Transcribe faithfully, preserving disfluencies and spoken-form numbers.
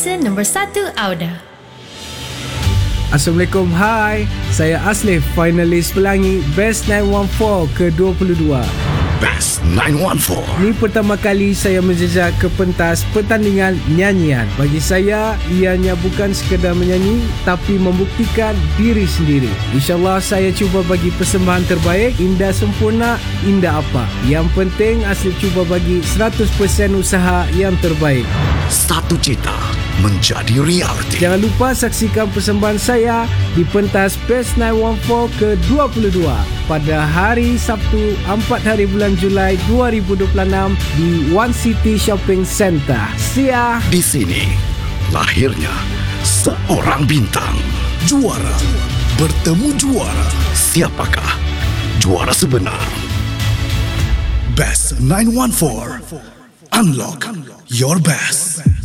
stesen nombor satu Auda. Assalamualaikum, hai. Saya Aslif, finalis Pelangi Best sembilan satu empat ke dua puluh dua. Best sembilan satu empat. Ini pertama kali saya menjejak ke pentas pertandingan nyanyian. Bagi saya, ianya bukan sekadar menyanyi, tapi membuktikan diri sendiri. InsyaAllah saya cuba bagi persembahan terbaik. Indah sempurna, indah apa. Yang penting Aslif cuba bagi seratus peratus usaha yang terbaik. Satu cita menjadi realiti. Jangan lupa saksikan persembahan saya di pentas Best sembilan satu empat ke dua puluh dua pada hari Sabtu empat hari bulan Julai dua ribu dua puluh enam di One City Shopping Centre. See ya. Di sini lahirnya seorang bintang. Juara bertemu juara. Siapakah juara sebenar? Best sembilan satu empat. Unlock your best.